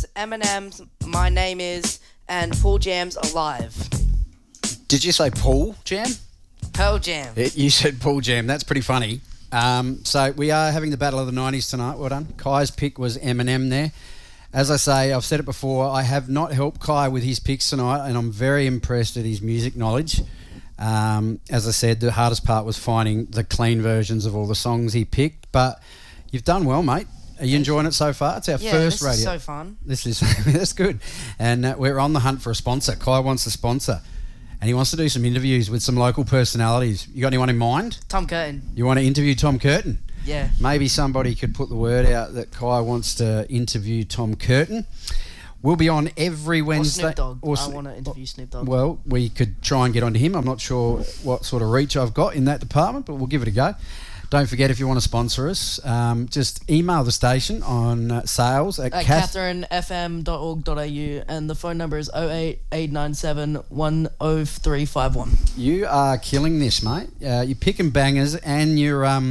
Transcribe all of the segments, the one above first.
Eminem's My Name Is, and Paul Jam's Alive. Did you say Paul Jam? Pearl Jam. You said Paul Jam. That's pretty funny. So we are having the Battle of the 90s tonight. Well done. Kai's pick was Eminem there. As I say, I've said it before, I have not helped Kai with his picks tonight, and I'm very impressed at his music knowledge. As I said, the hardest part was finding the clean versions of all the songs he picked, but you've done well, mate. Are you enjoying it so far? It's our first radio. This is so fun. That's good. And we're on the hunt for a sponsor. Kai wants a sponsor, and he wants to do some interviews with some local personalities. You got anyone in mind? Tom Curtin. You want to interview Tom Curtin? Yeah. Maybe somebody could put the word out that Kai wants to interview Tom Curtin. We'll be on every Wednesday. Or Snoop Dogg. I want to interview Snoop Dogg. Well, we could try and get onto him. I'm not sure what sort of reach I've got in that department, but we'll give it a go. Don't forget, if you want to sponsor us, just email the station on sales at catherinefm.org.au, and the phone number is 08897 10351. You are killing this, mate. You're picking bangers, and you're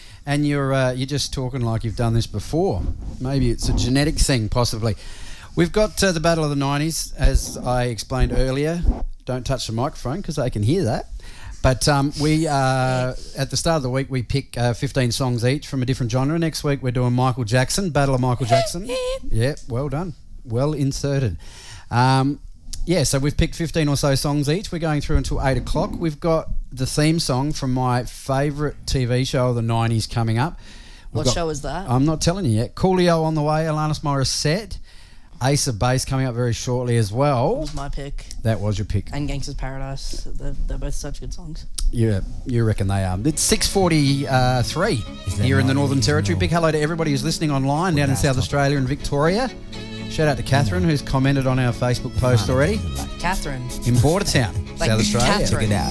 just talking like you've done this before. Maybe it's a genetic thing, possibly. We've got the Battle of the 90s, as I explained earlier. Don't touch the microphone because they can hear that. But we at the start of the week, we pick 15 songs each from a different genre. Next week, we're doing Michael Jackson, Battle of Michael Jackson. Yeah, well done. Well inserted. So we've picked 15 or so songs each. We're going through until 8 o'clock. We've got the theme song from my favourite TV show of the 90s coming up. What show is that? I'm not telling you yet. Coolio on the way, Alanis Morissette. Ace of Base coming up very shortly as well. That was my pick. That was your pick. And Gangsta's Paradise. They're both such good songs. Yeah, you reckon they are. It's 6:43 here in the Northern Territory. Big hello to everybody who's listening online down in South Australia and Victoria. Shout out to Catherine, who's commented on our Facebook post already. Catherine. In Bordertown, South Australia. Catherine. Check it out.